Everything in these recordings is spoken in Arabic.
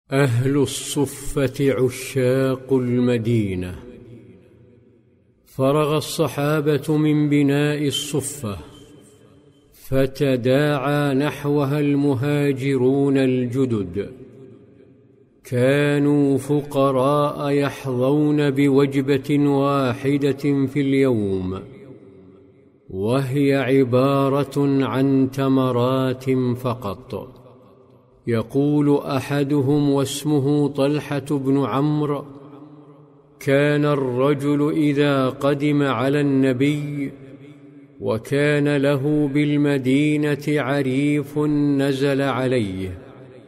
أهل الصفة عشاق المدينة. فرغ الصحابة من بناء الصفة، فتداعى نحوها المهاجرون الجدد. كانوا فقراء يحظون بوجبة واحدة في اليوم، وهي عبارة عن تمرات فقط. يقول أحدهم واسمه طلحة بن عمرو: كان الرجل إذا قدم على النبي وكان له بالمدينة عريف نزل عليه،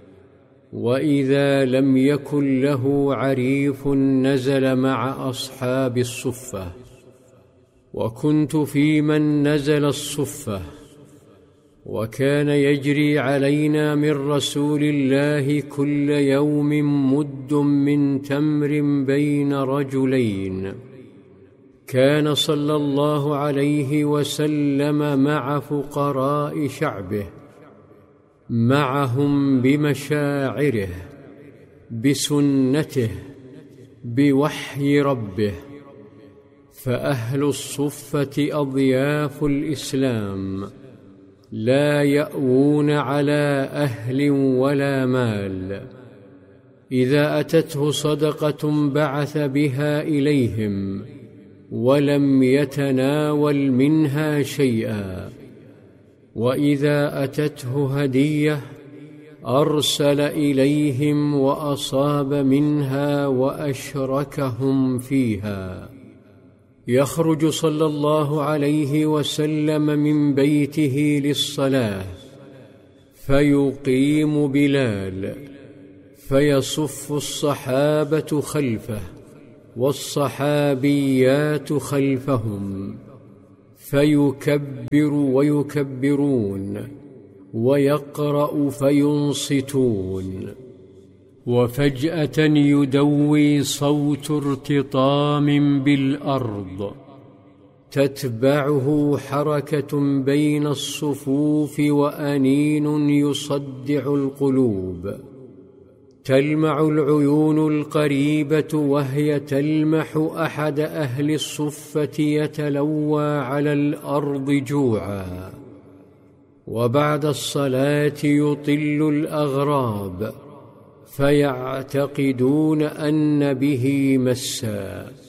وإذا لم يكن له عريف نزل مع أصحاب الصفة. وكنت في من نزل الصفة، وكان يجري علينا من رسول الله كل يوم مد من تمر بين رجلين. كان صلى الله عليه وسلم مع فقراء شعبه، معهم بمشاعره، بسنته، بوحي ربه. فأهل الصفة أضياف الإسلام، لا يأوون على أهل ولا مال. إذا أتته صدقة بعث بها إليهم، ولم يتناول منها شيئا. وإذا أتته هدية أرسل إليهم وأصاب منها وأشركهم فيها. يخرج صلى الله عليه وسلم من بيته للصلاة، فيقيم بلال، فيصف الصحابة خلفه والصحابيات خلفهم، فيكبر ويكبرون، ويقرأ فينصتون. وفجأة يدوي صوت ارتطام بالأرض، تتبعه حركة بين الصفوف وأنين يصدع القلوب. تلمع العيون القريبة وهي تلمح أحد أهل الصفة يتلوى على الأرض جوعا. وبعد الصلاة يطل الأغراب، فيعتقدون أن به مسا.